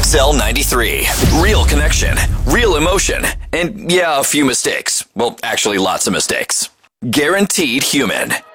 XL93. Real connection, real emotion, and yeah, a few mistakes. Well, actually, lots of mistakes. Guaranteed human.